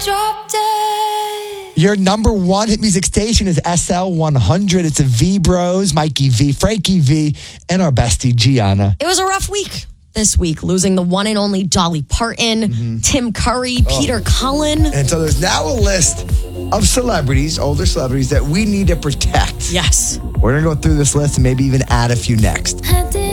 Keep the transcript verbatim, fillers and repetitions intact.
Drop dead. Your number one hit music station is S L one hundred. It's a V Bros, Mikey V, Frankie V, and our bestie Gianna. It was a rough week this week, losing the one and only Dolly Parton, mm-hmm. Tim Curry, oh. Peter Cullen. And so there's now a list of celebrities, older celebrities, that we need to protect. Yes. We're going to go through this list and maybe even add a few next.